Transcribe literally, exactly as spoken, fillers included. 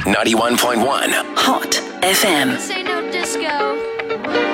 ninety-one point one Hot F M. This ain't no disco.